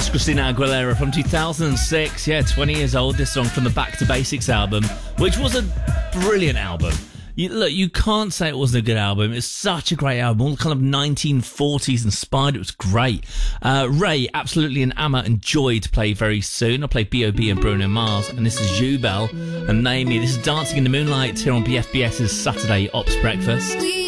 That's Christina Aguilera from 2006. Yeah, 20 years old, this song from the Back to Basics album, which was a brilliant album. You can't say it wasn't a good album. It's such a great album. All kind of 1940s inspired. It was great. Ray, Absolutely and Amma and Joy to play very soon. I'll play B.O.B. and Bruno Mars. And this is Jubel and Naomi. This is Dancing in the Moonlight here on BFBS's Saturday Ops Breakfast.